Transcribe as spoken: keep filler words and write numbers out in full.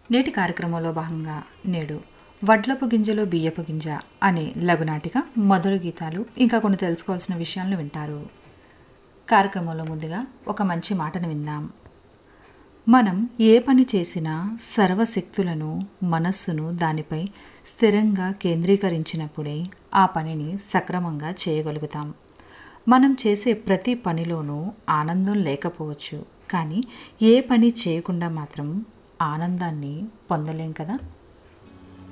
నేటి కార్యక్రమంలో భాగంగా నేడు వడ్లపు గింజలో బియ్యపు గింజ అనే లఘునాటిక మొదలు గీతాలు ఇంకా కొన్ని తెలుసుకోవాల్సిన విషయాలను వింటారు. కార్యక్రమంలో ముందుగా ఒక మంచి మాటను విందాం. మనం ఏ పని చేసినా సర్వశక్తులను మనస్సును దానిపై స్థిరంగా కేంద్రీకరించినప్పుడే ఆ పనిని సక్రమంగా చేయగలుగుతాం. మనం చేసే ప్రతి పనిలోనూ ఆనందం లేకపోవచ్చు, కానీ ఏ పని చేయకుండా మాత్రం ఆనందాన్ని పొందలేం కదా.